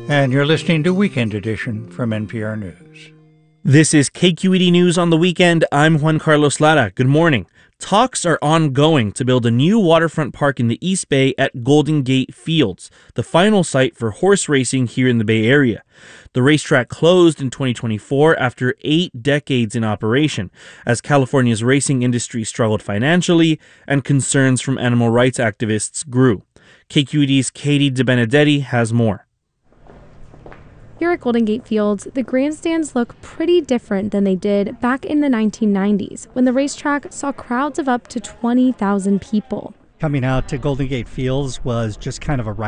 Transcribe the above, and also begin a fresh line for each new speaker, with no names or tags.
And you're listening to Weekend Edition from NPR News.
This is KQED News on the weekend. I'm Juan Carlos Lara. Good morning. Talks are ongoing to build a new waterfront park in the East Bay at Golden Gate Fields, the final site for horse racing here in the Bay Area. The racetrack closed in 2024 after 8 decades in operation, as California's racing industry struggled financially and concerns from animal rights activists grew. KQED's Katie DeBenedetti has more.
Here at Golden Gate Fields, the grandstands look pretty different than they did back in the 1990s, when the racetrack saw crowds of up to 20,000 people.
Coming out to Golden Gate Fields was just kind of a